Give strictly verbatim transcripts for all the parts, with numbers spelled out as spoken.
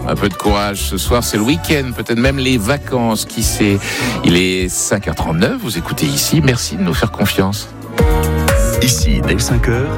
un peu de courage. Ce soir, c'est le week-end, peut-être même les vacances, qui sait. Il est cinq heures trente-neuf, vous écoutez ici. Merci de nous faire confiance. Ici, dès cinq heures,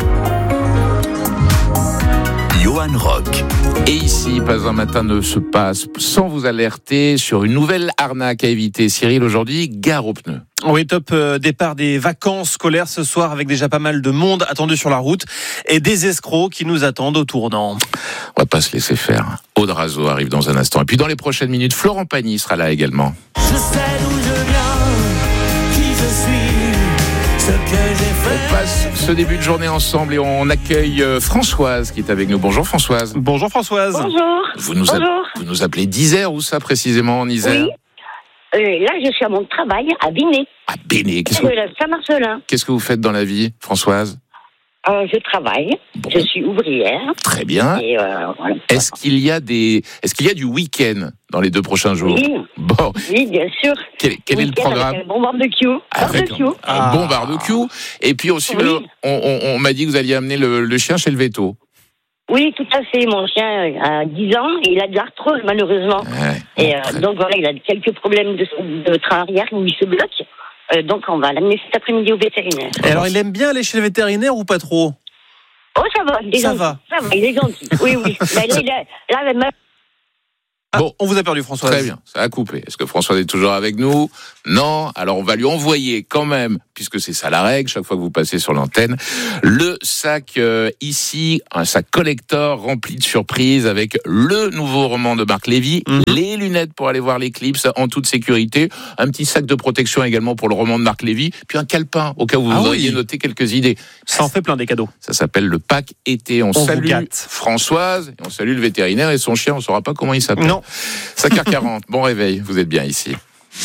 Johan Rock. Et ici, pas un matin ne se passe sans vous alerter sur une nouvelle arnaque à éviter. Cyril, aujourd'hui, gare aux pneus. Oui, top euh, départ des vacances scolaires ce soir avec déjà pas mal de monde attendu sur la route et des escrocs qui nous attendent au tournant. On va pas se laisser faire. Aude Razo arrive dans un instant. Et puis dans les prochaines minutes, Florent Pagny sera là également. Je sais d'où je viens, qui je suis, ce que j'ai fait. On passe ce début de journée ensemble et on accueille Françoise qui est avec nous. Bonjour Françoise. Bonjour Françoise. Bonjour. Vous nous, Bonjour. a- vous nous appelez d'Isère, où ça précisément en Isère? Oui. Euh, là, je suis à mon travail à Binet, À Béné. Qu'est-ce que, de la Saint-Marcelin. qu'est-ce que vous faites dans la vie, Françoise? Euh, je travaille, Bon. je suis ouvrière. Très bien. Et euh, voilà. Est-ce qu'il y a des, est-ce qu'il y a du week-end dans les deux prochains jours? Oui, Bon. oui, bien sûr. Quel, quel est le Week-end programme? avec un bon barbecue. Avec Barbecue. un, un bon barbecue. Et puis aussi, Oui. euh, on, on, on m'a dit que vous alliez amener le, le chien chez le véto. Oui, tout à fait. Mon chien a dix ans et il a de l'arthrose, malheureusement. Ouais, Et bon, euh, très- donc voilà, il a quelques problèmes de, de train arrière où il se bloque. Euh, donc on va l'amener cet après-midi au vétérinaire. Et alors, il aime bien aller chez le vétérinaire ou pas trop? Oh, ça va, il est Ça gentil. va. Ça va, il est gentil. Oui, oui. Mais là, il a- là, là, Ah, Bon. on vous a perdu Françoise. Très bien, ça a coupé. Est-ce que Françoise est toujours avec nous? Non. Alors on va lui envoyer quand même, puisque c'est ça la règle, chaque fois que vous passez sur l'antenne, le sac euh, ici, un sac collector rempli de surprises avec le nouveau roman de Marc Lévy, Mhm. les lunettes pour aller voir l'éclipse en toute sécurité, un petit sac de protection également pour le roman de Marc Lévy, puis un calepin au cas où vous Ah voudriez oui. noter quelques idées. Ça en fait plein des cadeaux. Ça s'appelle le pack été. On, On vous salue gâte. Françoise, et on salue le vétérinaire et son chien, on ne saura pas comment il s'appelle. Non. cinq heures quarante, bon réveil, vous êtes bien ici.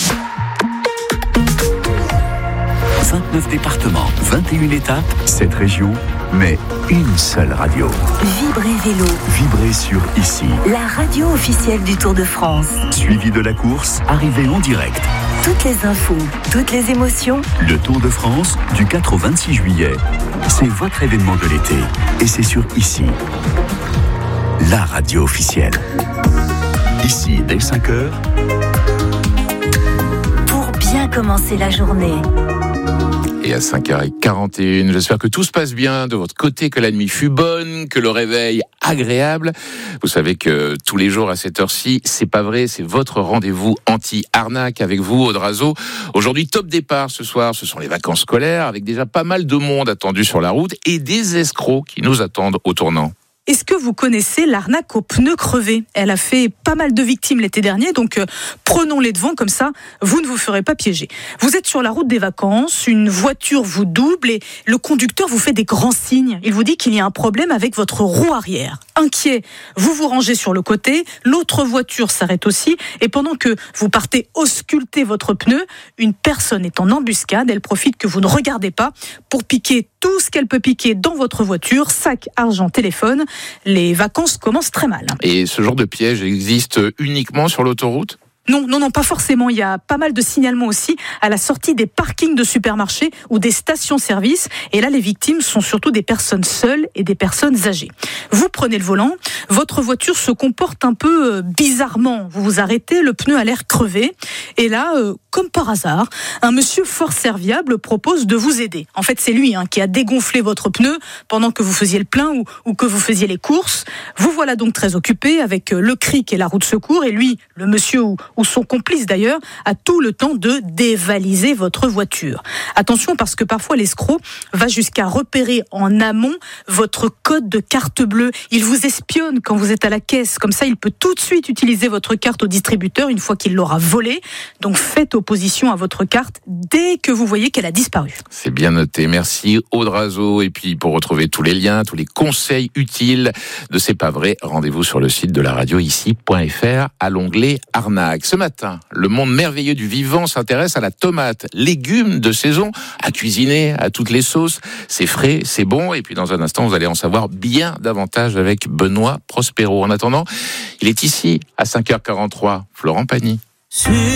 vingt-neuf départements, vingt et une étapes, sept régions, mais une seule radio. Vibrez Vélo, Vibrez sur Ici. la radio officielle du Tour de France. Suivi de la course, arrivée en direct. Toutes les infos, toutes les émotions, Le Tour de France, du quatre au vingt-six juillet. C'est votre événement de l'été. Et c'est sur Ici. La radio officielle. Ici, dès cinq heures, pour bien commencer la journée. Et à cinq heures quarante et une, j'espère que tout se passe bien de votre côté, que la nuit fut bonne, que le réveil agréable. Vous savez que tous les jours à cette heure-ci, c'est pas vrai, c'est votre rendez-vous anti-arnaque avec vous, Aude Razo. Aujourd'hui, top départ ce soir, ce sont les vacances scolaires, avec déjà pas mal de monde attendu sur la route et des escrocs qui nous attendent au tournant. Est-ce que vous connaissez l'arnaque aux pneus crevés? Elle a fait pas mal de victimes l'été dernier, donc euh, prenons-les devant, comme ça, vous ne vous ferez pas piéger. Vous êtes sur la route des vacances, une voiture vous double et le conducteur vous fait des grands signes. Il vous dit qu'il y a un problème avec votre roue arrière. Inquiet, vous vous rangez sur le côté, l'autre voiture s'arrête aussi, et pendant que vous partez ausculter votre pneu, une personne est en embuscade, elle profite que vous ne regardez pas pour piquer tout ce qu'elle peut piquer dans votre voiture, sac, argent, téléphone. Les vacances commencent très mal. Et ce genre de piège existe uniquement sur l'autoroute ? Non, non, non, pas forcément. Il y a pas mal de signalements aussi à la sortie des parkings de supermarchés ou des stations-service. Et là, les victimes sont surtout des personnes seules et des personnes âgées. Vous prenez le volant, votre voiture se comporte un peu euh, bizarrement. Vous vous arrêtez, le pneu a l'air crevé. Et là, euh, comme par hasard, un monsieur fort serviable propose de vous aider. En fait, c'est lui hein, qui a dégonflé votre pneu pendant que vous faisiez le plein ou, ou que vous faisiez les courses. Vous voilà donc très occupé avec euh, le cric et la roue de secours. Et lui, le monsieur ou ou son complice d'ailleurs, a tout le temps de dévaliser votre voiture. Attention parce que parfois l'escroc va jusqu'à repérer en amont votre code de carte bleue. Il vous espionne quand vous êtes à la caisse. Comme ça, il peut tout de suite utiliser votre carte au distributeur une fois qu'il l'aura volée. Donc faites opposition à votre carte dès que vous voyez qu'elle a disparu. C'est bien noté. Merci Aude Razo. Et puis pour retrouver tous les liens, tous les conseils utiles de C'est pas vrai, rendez-vous sur le site de la radio ici point f r à l'onglet Arnaque. Ce matin, le monde merveilleux du vivant s'intéresse à la tomate, légume de saison, à cuisiner à toutes les sauces. C'est frais, c'est bon. Et puis dans un instant, vous allez en savoir bien davantage avec Benoît Prospero. En attendant, il est ici à cinq heures quarante-trois. Florent Pagny.